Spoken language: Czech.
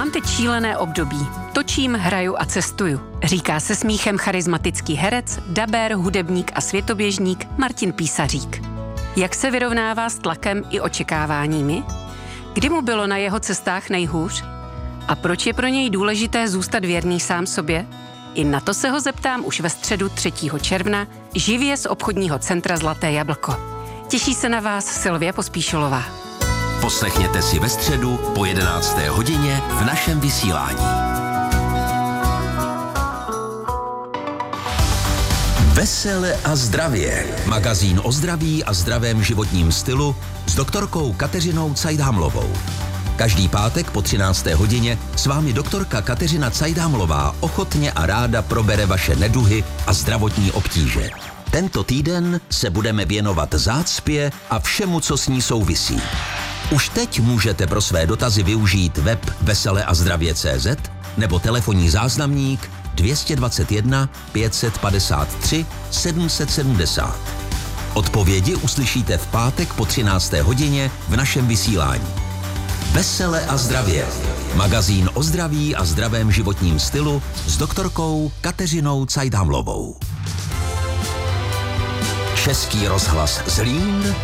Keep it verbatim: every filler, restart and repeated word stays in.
Mám teď šílené období. Točím, hraju a cestuju. Říká se smíchem charismatický herec, dabér, hudebník a světoběžník Martin Písařík. Jak se vyrovnává s tlakem i očekáváními? Kdy mu bylo na jeho cestách nejhůř? A proč je pro něj důležité zůstat věrný sám sobě? I na to se ho zeptám už ve středu třetího června živě z obchodního centra Zlaté jablko. Těší se na vás Sylvie Pospíšilová. Poslechněte si ve středu po jedenácté hodině v našem vysílání. Vesele a zdravě. Magazín o zdraví a zdravém životním stylu s doktorkou Kateřinou Cajdhamlovou. Každý pátek po třinácté hodině s vámi doktorka Kateřina Cajdhamlová ochotně a ráda probere vaše neduhy a zdravotní obtíže. Tento týden se budeme věnovat zácpě a všemu, co s ní souvisí. Už teď můžete pro své dotazy využít web vesele a zdravě tečka cé zet nebo telefonní záznamník dvě stě dvacet jedna pět set padesát tři sedm set sedmdesát. Odpovědi uslyšíte v pátek po třinácté hodině v našem vysílání. Vesele a zdravě. Magazín o zdraví a zdravém životním stylu s doktorkou Kateřinou Cajdhamlovou. Český rozhlas Zlín